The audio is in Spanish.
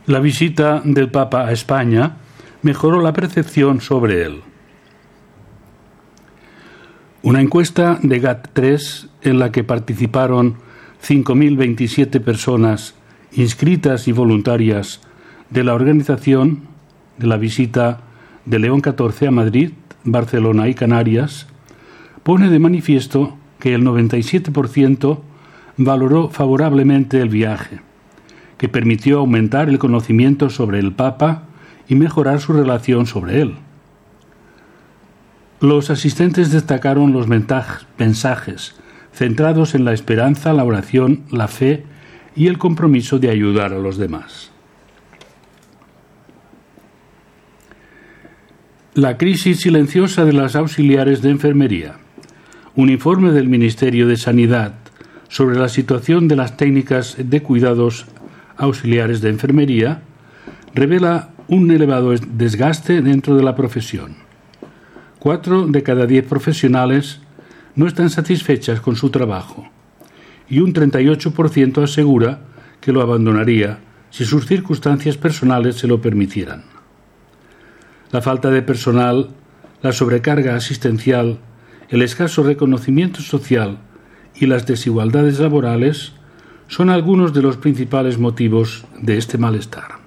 La visita del Papa a España mejoró la percepción sobre él. Una encuesta de GAT3 en la que participaron 5.027 personas inscritas y voluntarias de la organización de la visita de León XIV a Madrid, Barcelona y Canarias, pone de manifiesto que el 97% valoró favorablemente el viaje, que permitió aumentar el conocimiento sobre el Papa y mejorar su relación sobre él. Los asistentes destacaron los mensajes centrados en la esperanza, la oración, la fe y el compromiso de ayudar a los demás. La crisis silenciosa de las auxiliares de enfermería. Un informe del Ministerio de Sanidad sobre la situación de las técnicas de cuidados auxiliares de enfermería revela un elevado desgaste dentro de la profesión. 4 de cada 10 profesionales no están satisfechas con su trabajo y un 38% asegura que lo abandonaría si sus circunstancias personales se lo permitieran. La falta de personal, la sobrecarga asistencial, el escaso reconocimiento social y las desigualdades laborales son algunos de los principales motivos de este malestar.